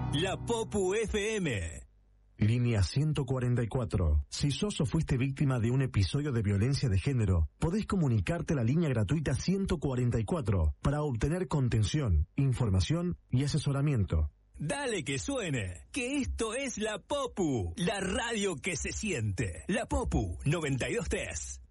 La Popu FM. Línea 144. Si sos o fuiste víctima de un episodio de violencia de género, podés comunicarte a la línea gratuita 144 para obtener contención, información y asesoramiento. Dale que suene, que esto es La Popu, la radio que se siente. La Popu 92.3.